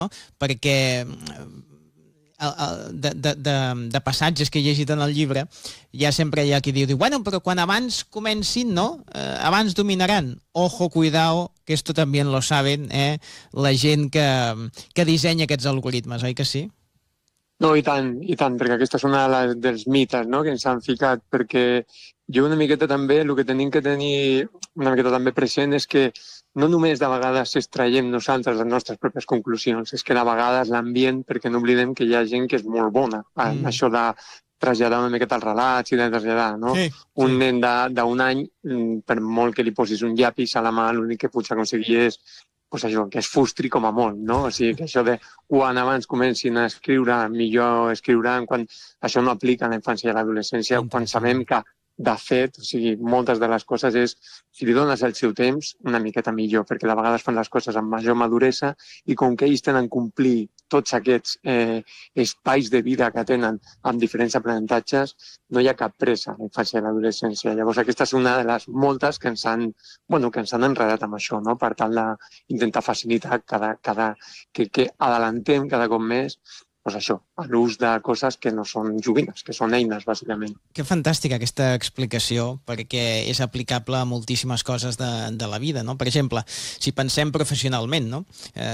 perquè de passatges que he llegit en el llibre, ja sempre hi ha qui diu, bueno, però quan abans comencin, no? Abans dominaran. Ojo, cuidado, que esto también lo saben, la gent que dissenya aquests algoritmes, oi que sí? No, i tant, perquè aquesta és una dels mites, no?, que ens han ficat, perquè jo una miqueta també, el que tenim que tenir una miqueta també present és que no només de vegades extraiem nosaltres les nostres pròpies conclusions, és que de vegades l'ambient, perquè no oblidem que hi ha gent que és molt bona en això de traslladar una miqueta els relats i de traslladar, no? Sí. Un nen d'un any, per molt que li posis un llapis a la mà, l'únic que pots aconseguir és pues això, que es frustri com a molt, no? O sigui, que això de quan abans comencin a escriure, millor escriuran, quan això no aplica a la infància i a l'adolescència, quan sabem que, de fet, o sigui, moltes de les coses és, si li dones el seu temps, una miqueta millor, perquè de vegades fan les coses amb major maduresa i com que ells tenen complir tots aquests espais de vida que tenen amb diferents aprenentatges, no hi ha cap pressa a la infància i l'adolescència. Llavors, aquesta és una de les moltes que ens han enredat amb això, no?, per tal d'intentar facilitar que adelantem cada cop més pues això, a l'ús de coses que no són joguines, que són eines, bàsicament. Que fantàstica aquesta explicació, perquè és aplicable a moltíssimes coses de la vida, no? Per exemple, si pensem professionalment, no?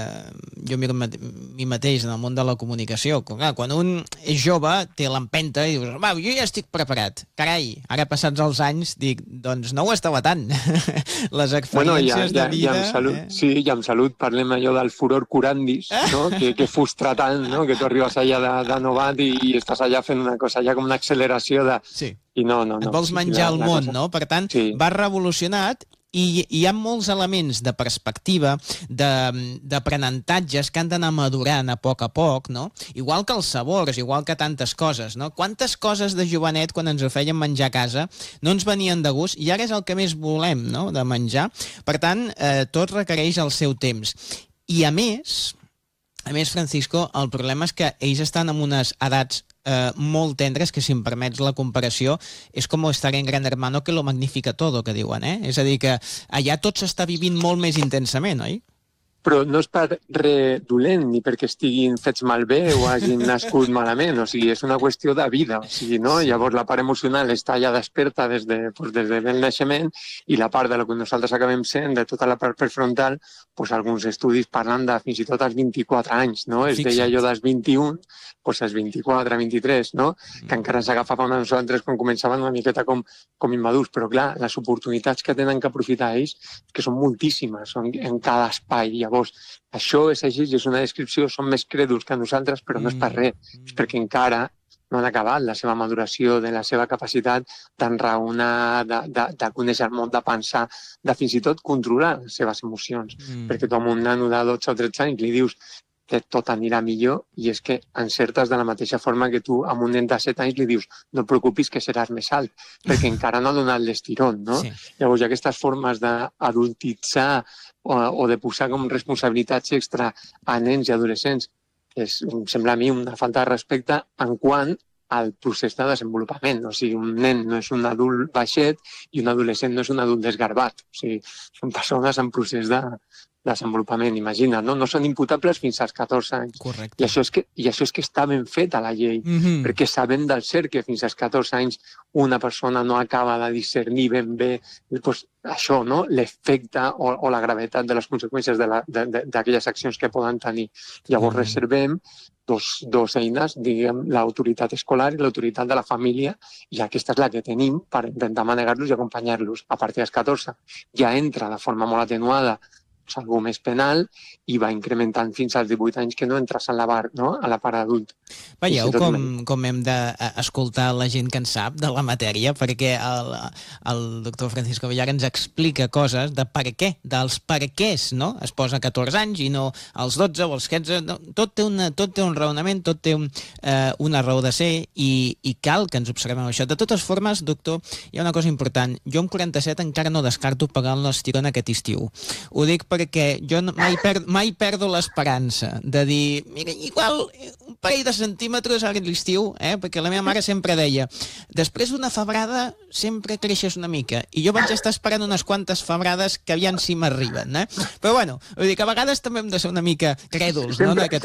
Jo miro mi mateix en el món de la comunicació. Clar, quan un és jove, té l'empenta i dius, va, jo ja estic preparat. Carai, ara passats els anys, dic, doncs no ho estava tant. Les experiències de vida... I amb salut, sí, i amb salut parlem allò del furor curandis, no? Que frustra tant, no? Que tu arribes allà de novat i estàs allà fent una cosa, allà com una acceleració de... Sí. I no. Et vols menjar el món, no? Per tant, va revolucionat i hi ha molts elements de perspectiva, d'aprenentatges que han d'anar madurant a poc, no? Igual que els sabors, igual que tantes coses, no? Quantes coses de jovenet, quan ens ho feien menjar a casa, no ens venien de gust i ara és el que més volem, no?, de menjar. Per tant, tot requereix el seu temps. I a més, Francisco, el problema és que ells estan en unes edats molt tendres que, si em permets la comparació, és com estar en Gran Hermano que lo magnifica todo, que diuen, És a dir, que allà tot s'està vivint molt més intensament, oi? Però no és per res dolent ni perquè estiguin fets malbé o hagin nascut malament, o sigui, és una qüestió de vida, o sigui, no? Llavors la part emocional està ja desperta des de ben naixement i la part de la que nosaltres acabem sent, de tota la part prefrontal, doncs alguns estudis parlen de fins i tot als 24 anys, no? Es deia allò dels 21, doncs als 24, 23, no? Que encara s'agafaven a nosaltres quan començaven una miqueta com immadurs, però clar, les oportunitats que tenen que aprofitar ells, que són moltíssimes, són en cada espai. Llavors, això és així, és una descripció, són més crèduls que nosaltres, però no és per res, és perquè encara no han acabat la seva maduració, de la seva capacitat d'enraonar, de conèixer el món, de pensar, de fins i tot controlar les seves emocions. Perquè tu amb un nano de 12 o 13 anys li dius que tot anirà millor i és que encertes de la mateixa forma que tu amb un nen de 7 anys li dius no et preocupis que seràs més alt, perquè encara no ha donat l'estirón, no? Sí. Llavors, aquestes formes d'adultitzar o de posar com responsabilitats extra a nens i adolescents em sembla a mi una falta de respecte en quant al procés de desenvolupament. O sigui, un nen no és un adult baixet i un adolescent no és un adult desgarbat. O sigui, són persones en procés de desenvolupament, imagina't, no? No són imputables fins als 14 anys. Correcte. I això és que està ben fet a la llei, perquè sabem del cert que fins als 14 anys una persona no acaba de discernir ben bé això, no? L'efecte o la gravetat de les conseqüències d'aquelles accions que poden tenir. Llavors reservem dos eines, diguem, l'autoritat escolar i l'autoritat de la família, i aquesta és la que tenim per intentar manegar-los i acompanyar-los. A partir dels 14 ja entra de forma molt atenuada algú més penal i va incrementant fins als 18 anys que no entres a la part adult. Veieu com hem d'escoltar la gent que en sap de la matèria, perquè el doctor Francisco Villar ens explica coses de per què, dels per quès, no? Es posa 14 anys i no als 12 o als 15, no, tot té un raonament, tot té una raó de ser i cal que ens observem això. De totes formes, doctor, hi ha una cosa important. Jo amb 47 encara no descarto pagar l'estirón aquest estiu. Ho dic perquè jo mai perdo l'esperança de dir, mira, igual un parell de centímetres ara a l'estiu, perquè la meva mare sempre deia, després d'una febrada sempre creixes una mica, i jo vaig estar esperant unes quantes febrades que aviam si m'arriben, Però bueno, vull dir que a vegades també hem de ser una mica crèduls, no?